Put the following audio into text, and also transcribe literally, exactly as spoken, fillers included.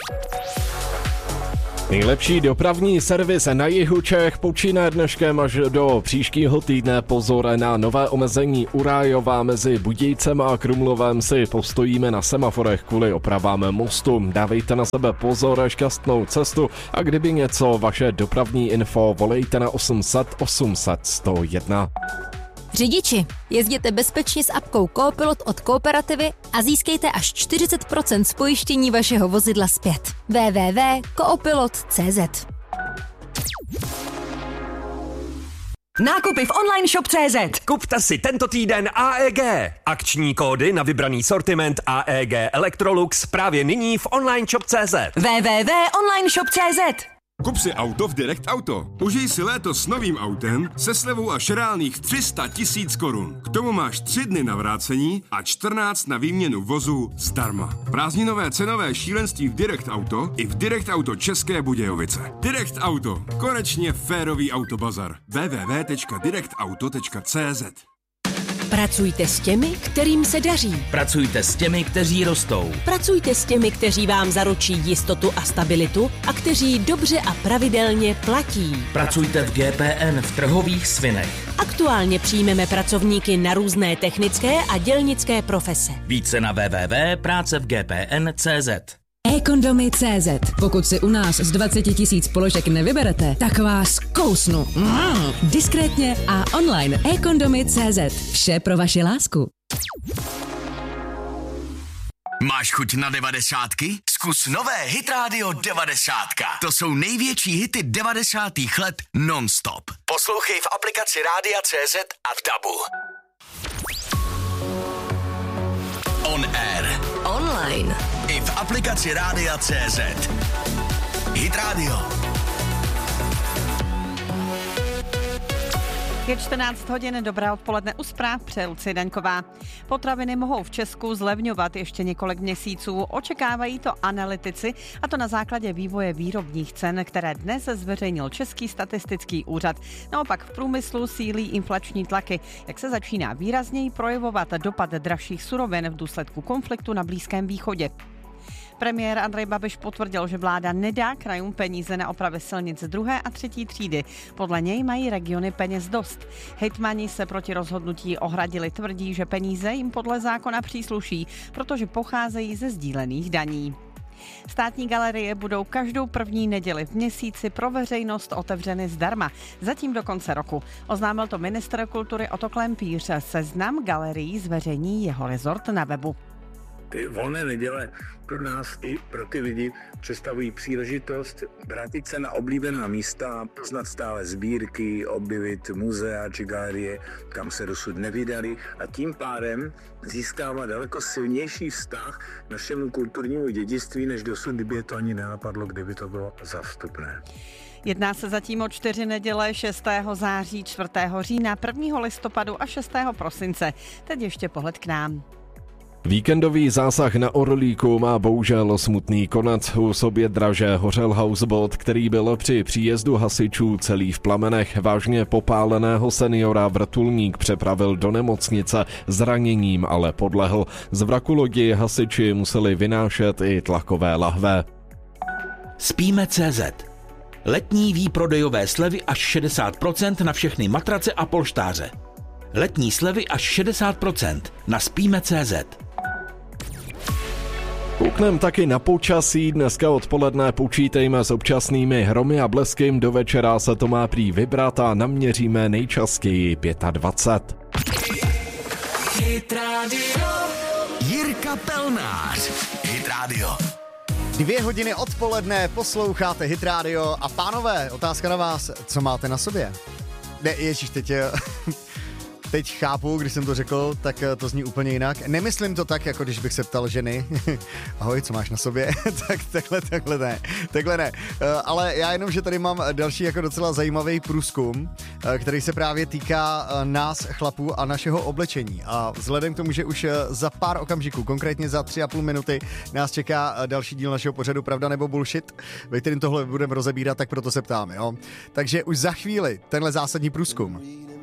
Nejlepší dopravní servis na jihu Čech počíná dneškem až do příštího týdne. Pozor na nové omezení u Rájova mezi Budějcem a Krumlovem si postojíme na semaforech kvůli opravám mostu. Dávejte na sebe pozor, šťastnou cestu a kdyby něco, vaše dopravní info volejte na osm set osm set sto jedna. Řidiči, jezděte bezpečně s apkou Coopilot od Kooperativy a získejte až čtyřicet procent z pojištění vašeho vozidla zpět. w w w tečka coopilot tečka c z Nákupy v online shop tečka c z. Kupte si tento týden A E G. Akční kódy na vybraný sortiment A E G Electrolux právě nyní v online shop tečka c z. w w w tečka online shop tečka c z. Kup si auto v Direct Auto. Užij si léto s novým autem se slevou až reálných tři sta tisíc korun. K tomu máš tři dny na vrácení a čtrnáct na výměnu vozu zdarma. Prázdninové cenové šílenství v Direct Auto i v Direct Auto České Budějovice. Direct Auto. Konečně férový autobazar. w w w tečka direct auto tečka c z. Pracujte s těmi, kterým se daří. Pracujte s těmi, kteří rostou. Pracujte s těmi, kteří vám zaručí jistotu a stabilitu a kteří dobře a pravidelně platí. Pracujte v G P N v Trhových Svinech. Aktuálně přijmeme pracovníky na různé technické a dělnické profese. Více na w w w tečka práce v g p n tečka c z. eKondomy tečka c z. Pokud si u nás z dvacet tisíc položek nevyberete, tak vás kousnu. Mm. Diskrétně a online. eKondomy tečka c z. Vše pro vaši lásku. Máš chuť na devadesátky? Zkus nové Hit Radio devadesátka. To jsou největší hity devadesátých let non-stop. Poslouchej v aplikaci Rádia C Z a v Dabu. On air. Online. I v aplikaci Rádia C Z. Hit Radio. Je čtrnáct hodin, dobré odpoledne u zpráv, přeje Lucie Daňková. Potraviny mohou v Česku zlevňovat ještě několik měsíců, očekávají to analytici, a to na základě vývoje výrobních cen, které dnes zveřejnil Český statistický úřad. Naopak v průmyslu sílí inflační tlaky, jak se začíná výrazněji projevovat dopad dražších surovin v důsledku konfliktu na Blízkém východě. Premiér Andrej Babiš potvrdil, že vláda nedá krajům peníze na opravy silnic druhé a třetí třídy. Podle něj mají regiony peněz dost. Hejtmani se proti rozhodnutí ohradili, tvrdí, že peníze jim podle zákona přísluší, protože pocházejí ze sdílených daní. Státní galerie budou každou první neděli v měsíci pro veřejnost otevřeny zdarma, zatím do konce roku. Oznámil to ministr kultury Otto Klempíř. Seznam galerií zveřejní jeho rezort na webu. Ty volné neděle pro nás i pro ty lidi představují příležitost vrátit se na oblíbená místa, poznat stále sbírky, objevit muzea či galerie, kam se dosud nevydali, a tím pádem získává daleko silnější vztah k našemu kulturnímu dědictví, než dosud, kdyby je to ani nenapadlo, kdyby to bylo zástupné. Jedná se zatím o čtyři neděle šestého září, čtvrtého října, prvního listopadu a šestého prosince. Teď ještě pohled k nám. Víkendový zásah na Orlíku má bohužel smutný konec. U sobě draže hořel houseboat, který byl při příjezdu hasičů celý v plamenech. Vážně popáleného seniora vrtulník přepravil do nemocnice, zraněním ale podlehl. Z vraku lodi hasiči museli vynášet i tlakové lahve. Spíme tečka cé zet. Letní výprodejové slevy až šedesát procent na všechny matrace a polštáře. Letní slevy až šedesát procent na spíme tečka cé zet. Kouknem taky na počasí. Dneska odpoledne počítejme s občasnými hromy a bleskem. Do večera se to má prý vybrat a naměříme nejčastěji dvacet pět. Hit Radio. Jirka Pelnář. Hit Radio. Dvě hodiny odpoledne posloucháte Hit Radio a pánové, otázka na vás, co máte na sobě? Ne, ježiš, teď je... Teď chápu, když jsem to řekl, tak to zní úplně jinak. Nemyslím to tak, jako když bych se ptal ženy. Ahoj, co máš na sobě? tak takhle, takhle ne. Takhle ne. Ale já jenom, že tady mám další jako docela zajímavý průzkum, který se právě týká nás, chlapů, a našeho oblečení. A vzhledem k tomu, že už za pár okamžiků, konkrétně za tři a půl minuty, nás čeká další díl našeho pořadu Pravda nebo bullshit, ve kterým tohle budeme rozebírat, tak proto se ptám, jo. Takže už za chvíli tenhle zásadní průzkum.